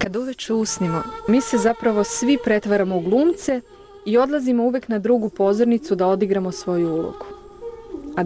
Kad uveče usnimo, mi se zapravo svi pretvaramo u glumce i odlazimo uvek na drugu pozornicu da odigramo svoju ulogu. A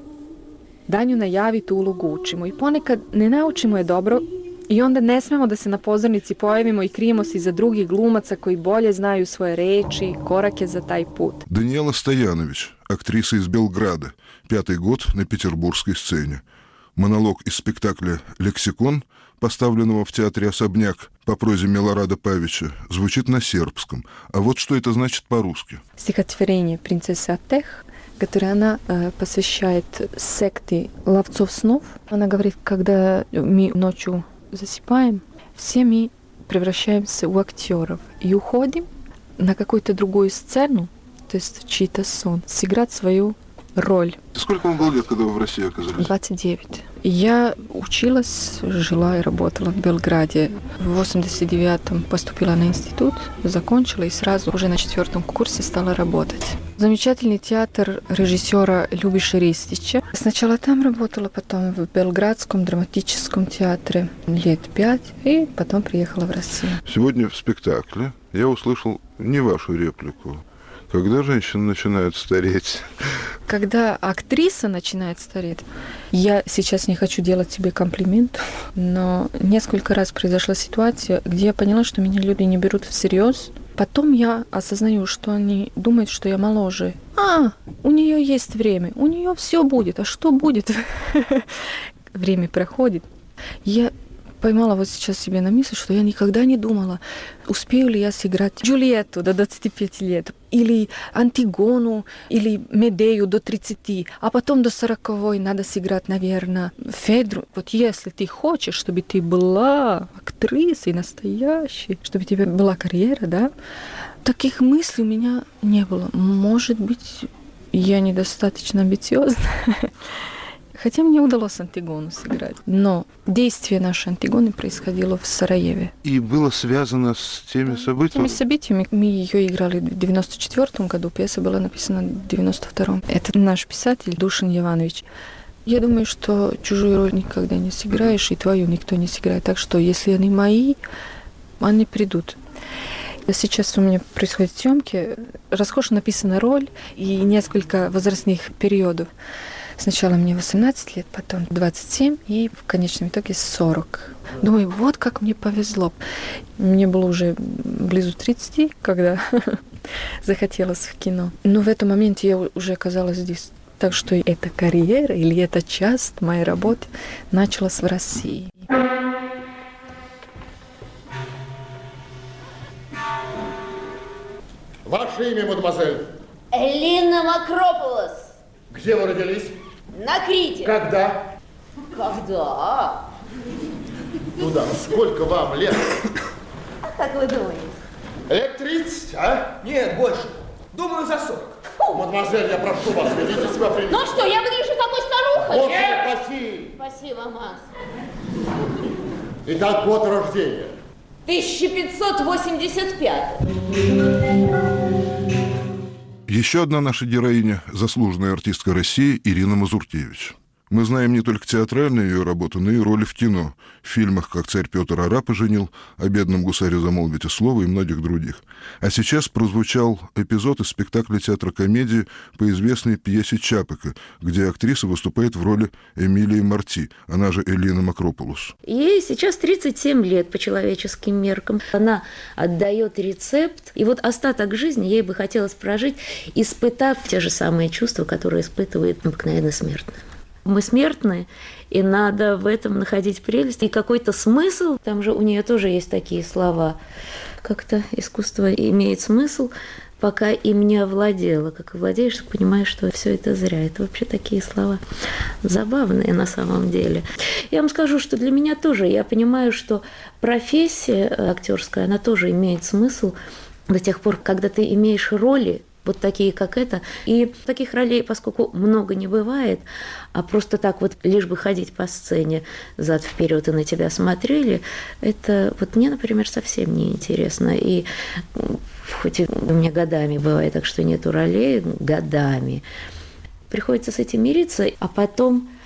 Danju na javi tu ulogu učimo i ponekad ne naučimo je dobro i onda ne smemo da se na pozornici pojavimo i krijemo se iza drugih glumaca koji bolje znaju svoje reči, korake za taj put. Даниэла Стоянович, актриса из Белграда, 5-й год на петербургской сцене. Монолог из спектакля «Лексикон», поставленного в театре «Особняк» по прозе Милорада Павича, звучит на сербском. А вот что это значит по-русски. Стихотворение «Принцесса Атех», которое она посвящает секте ловцов снов. Она говорит, когда мы ночью засыпаем, все мы превращаемся в актеров и уходим на какую-то другую сцену, то есть чей-то сон, сыграть свою роль. Сколько вам было лет, когда вы в России оказались? 29. Я училась, жила и работала в Белграде. В 89-м поступила на институт, закончила и сразу уже на 4-м курсе стала работать. Замечательный театр режиссера Любиши Ристича. Сначала там работала, потом в Белградском драматическом театре лет 5, и потом приехала в Россию. Сегодня в спектакле я услышал не вашу реплику. Когда женщина начинает стареть? Когда актриса начинает стареть, я сейчас не хочу делать себе комплимент, но несколько раз произошла ситуация, где я поняла, что меня люди не берут всерьез. Потом я осознаю, что они думают, что я моложе. У нее есть время, у нее все будет. А что будет? Время проходит. Я поймала вот сейчас себе на мысль, что я никогда не думала, успею ли я сыграть Джульетту до 25 лет, или Антигону, или Медею до 30, а потом до 40-й надо сыграть, наверное, Федру. Вот если ты хочешь, чтобы ты была актрисой настоящей, чтобы у тебя была карьера, да, таких мыслей у меня не было. Может быть, я недостаточно амбициозна. Хотя мне удалось Антигону сыграть. Но действие нашей Антигоны происходило в Сараеве. И было связано с теми событиями? С теми событиями. Мы ее играли в 94 году, пьеса была написана в 92-м. Это наш писатель Душин Яванович. Я думаю, что чужую роль никогда не сыграешь, и твою никто не сыграет. Так что, если они мои, они придут. Сейчас у меня происходят съемки. Роскошно написана роль и несколько возрастных периодов. Сначала мне 18 лет, потом 27 и в конечном итоге 40. Думаю, вот как мне повезло. Мне было уже близу 30, когда захотелось в кино. Но в этом моменте я уже оказалась здесь. Так что эта карьера или эта часть моей работы началась в России. Ваше имя, мадемуазель? Элина Макрополос. Где вы родились? На Крите. Когда? Когда? Ну да, сколько вам лет? А как вы думаете? Лет 30, а? Нет, больше. Думаю, за 40. Мадемуазель, я прошу вас, ведите себя прилично. Ну что, я выгляжу такой старухой? Боже упаси! Спасибо, Макс. Итак, год рождения. 1585. Еще одна наша героиня – заслуженная артистка России Ирина Мазуркевич. Мы знаем не только театральную ее работу, но и роли в кино, в фильмах «Как царь Петр арапа женил», «О бедном гусаре замолвите слово» и многих других. А сейчас прозвучал эпизод из спектакля театра комедии по известной пьесе Чапека, где актриса выступает в роли Эмилии Марти, она же Элина Макрополос. Ей сейчас 37 лет по человеческим меркам. Она отдает рецепт, и вот остаток жизни ей бы хотелось прожить, испытав те же самые чувства, которые испытывает обыкновенный смертный. Мы смертны, и надо в этом находить прелесть и какой-то смысл. Там же у нее тоже есть такие слова. Как-то искусство имеет смысл, пока им не овладело. Как овладеешь, так понимаешь, что все это зря. Это вообще такие слова забавные на самом деле. Я вам скажу, что для меня тоже, я понимаю, что профессия актерская, она тоже имеет смысл до тех пор, когда ты имеешь роли, вот такие, как это. И таких ролей, поскольку много не бывает, а просто так вот лишь бы ходить по сцене зад-вперед и на тебя смотрели, это вот мне, например, совсем не интересно. И хоть и у меня годами бывает так, что нету ролей, годами, приходится с этим мириться, а потом